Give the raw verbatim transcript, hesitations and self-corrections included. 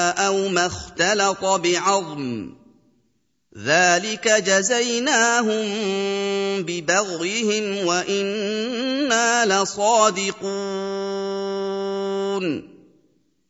أَوْ مَا اخْتَلَطَ بِعَظْمٍ ۚ ذَٰلِكَ جَزَيْنَاهُم بِبَغْيِهِمْ وَإِنَّا لَصَادِقُونَ